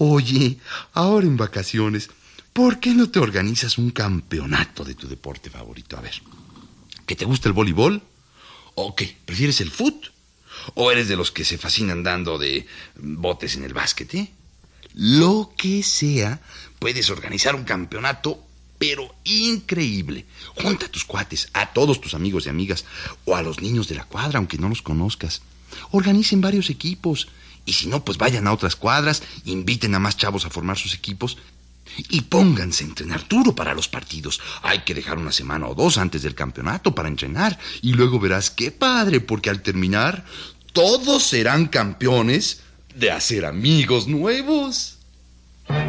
Oye, ahora en vacaciones, ¿por qué no te organizas un campeonato de tu deporte favorito? A ver, ¿que te gusta el voleibol? ¿O qué? ¿Prefieres el fútbol? ¿O eres de los que se fascinan dando de botes en el básquet, eh? Lo que sea, puedes organizar un campeonato, pero increíble. Junta a tus cuates, a todos tus amigos y amigas, o a los niños de la cuadra, aunque no los conozcas. Organicen varios equipos, y si no, pues vayan a otras cuadras, inviten a más chavos a formar sus equipos, y pónganse a entrenar duro para los partidos. Hay que dejar una semana o dos antes del campeonato para entrenar, y luego verás qué padre, porque al terminar, todos serán campeones de hacer amigos nuevos.